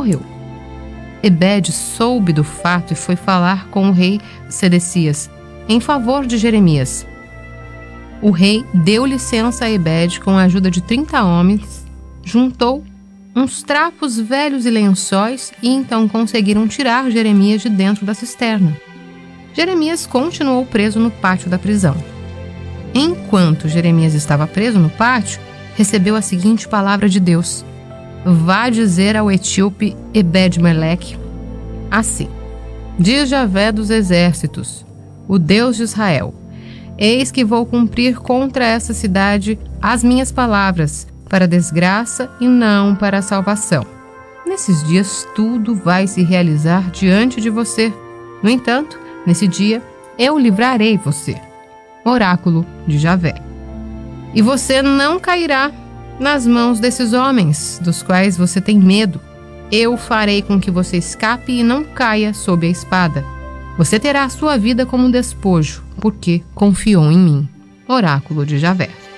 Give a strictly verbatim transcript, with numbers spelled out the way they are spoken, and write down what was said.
morreu. Ebed soube do fato e foi falar com o rei Sedecias em favor de Jeremias. O rei deu licença a Ebed com a ajuda de trinta homens, juntou uns trapos velhos e lençóis e então conseguiram tirar Jeremias de dentro da cisterna. Jeremias continuou preso no pátio da prisão. Enquanto Jeremias estava preso no pátio, recebeu a seguinte palavra de Deus: vá dizer ao etíope Ebed-Meleque assim: diz Javé dos exércitos, o Deus de Israel, eis que vou cumprir contra essa cidade as minhas palavras, para desgraça e não para a salvação. Nesses dias tudo vai se realizar diante de você. No entanto, nesse dia eu livrarei você. Oráculo de Javé. E você não cairá nas mãos desses homens, dos quais você tem medo. Eu farei com que você escape e não caia sob a espada. Você terá a sua vida como um despojo, porque confiou em mim. Oráculo de Javé.